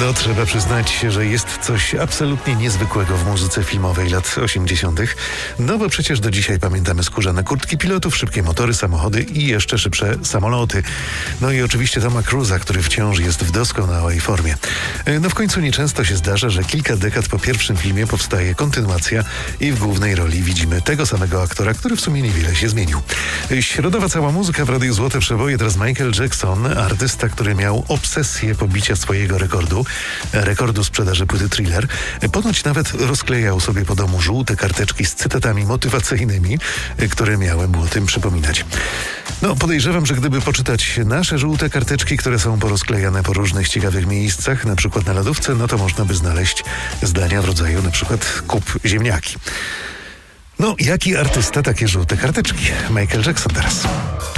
No, trzeba przyznać, że jest coś absolutnie niezwykłego w muzyce filmowej lat 80. No bo przecież do dzisiaj pamiętamy skórzane kurtki pilotów, szybkie motory, samochody i jeszcze szybsze samoloty. No i oczywiście Toma Cruise'a, który wciąż jest w doskonałej formie. No w końcu nieczęsto się zdarza, że kilka dekad po pierwszym filmie powstaje kontynuacja i w głównej roli widzimy tego samego aktora, który w sumie niewiele się zmienił. Środowa cała muzyka w Radiu Złote Przeboje, teraz Michael Jackson, artysta, który miał obsesję pobicia swojego rekordu sprzedaży płyty Thriller. Ponoć nawet rozklejał sobie po domu żółte karteczki z cytatami motywacyjnymi, które miały mu o tym przypominać. No, podejrzewam, że gdyby poczytać nasze żółte karteczki, które są porozklejane po różnych ciekawych miejscach, na przykład na lodówce, no to można by znaleźć zdania w rodzaju na przykład kup ziemniaki. No, jaki artysta takie żółte karteczki? Michael Jackson teraz.